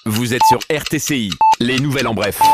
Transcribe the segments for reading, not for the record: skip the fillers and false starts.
Vous êtes sur RTCI, les nouvelles en bref.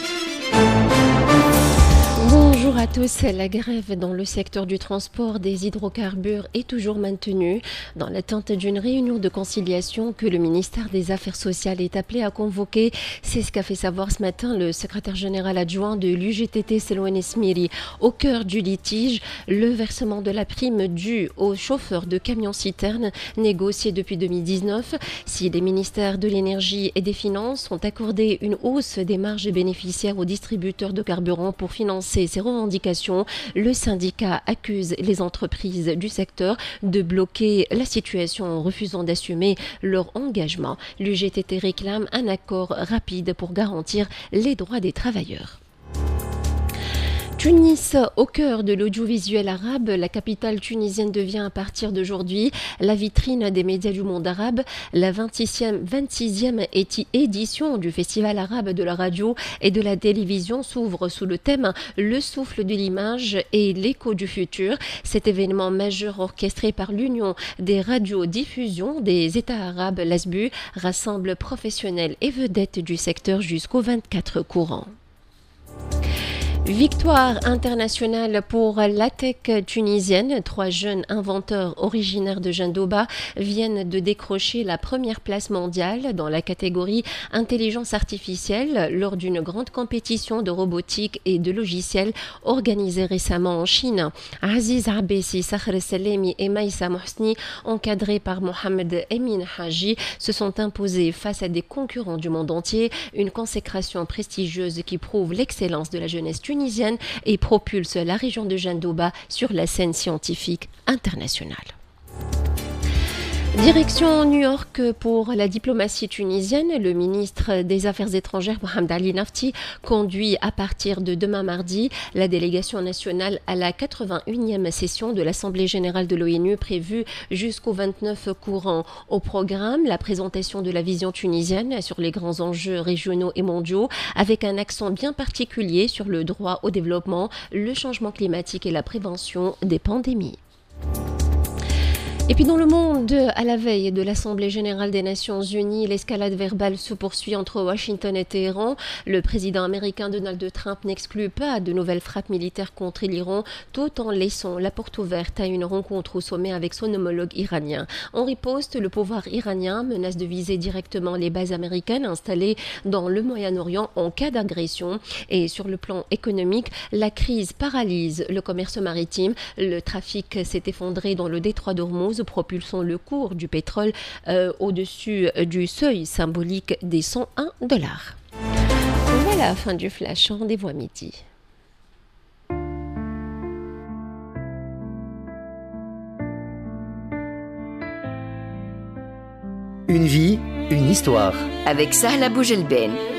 Bonjour à tous. La grève dans le secteur du transport des hydrocarbures est toujours maintenue dans l'attente d'une réunion de conciliation que le ministère des Affaires sociales est appelé à convoquer. C'est ce qu'a fait savoir ce matin le secrétaire général adjoint de l'UGTT, Seloane Smiri. Au cœur du litige, le versement de la prime due aux chauffeurs de camions-citernes négocié depuis 2019. Si les ministères de l'Énergie et des Finances ont accordé une hausse des marges bénéficiaires aux distributeurs de carburant pour financer ces revendications, le syndicat accuse les entreprises du secteur de bloquer la situation en refusant d'assumer leur engagement. L'UGTT réclame un accord rapide pour garantir les droits des travailleurs. Tunis, au cœur de l'audiovisuel arabe, la capitale tunisienne devient à partir d'aujourd'hui la vitrine des médias du monde arabe. La 26e édition du Festival arabe de la radio et de la télévision s'ouvre sous le thème « Le souffle de l'image et l'écho du futur ». Cet événement majeur orchestré par l'Union des radiodiffusions des États arabes, l'ASBU, rassemble professionnels et vedettes du secteur jusqu'au 24 courant. Victoire internationale pour la tech tunisienne. 3 jeunes inventeurs originaires de Jandoba viennent de décrocher la première place mondiale dans la catégorie intelligence artificielle lors d'une grande compétition de robotique et de logiciels organisée récemment en Chine. Aziz Abessi, Sakhr Salemi et Maïssa Mohsni, encadrés par Mohamed Emin Haji, se sont imposés face à des concurrents du monde entier. Une consécration prestigieuse qui prouve l'excellence de la jeunesse tunisienne et propulse la région de Jandoba sur la scène scientifique internationale. Direction New York pour la diplomatie tunisienne. Le ministre des Affaires étrangères, Mohamed Ali Nafti, conduit à partir de demain mardi la délégation nationale à la 81e session de l'Assemblée générale de l'ONU prévue jusqu'au 29 courant. Au programme, la présentation de la vision tunisienne sur les grands enjeux régionaux et mondiaux avec un accent bien particulier sur le droit au développement, le changement climatique et la prévention des pandémies. Et puis dans le monde, à la veille de l'Assemblée générale des Nations Unies, l'escalade verbale se poursuit entre Washington et Téhéran. Le président américain Donald Trump n'exclut pas de nouvelles frappes militaires contre l'Iran, tout en laissant la porte ouverte à une rencontre au sommet avec son homologue iranien. En riposte, le pouvoir iranien menace de viser directement les bases américaines installées dans le Moyen-Orient en cas d'agression. Et sur le plan économique, la crise paralyse le commerce maritime. Le trafic s'est effondré dans le détroit d'Ormuz, propulsant le cours du pétrole au-dessus du seuil symbolique des $101. Voilà la fin du flash. Rendez-vous à midi. Une vie, une histoire. Avec Sahla Boujelben.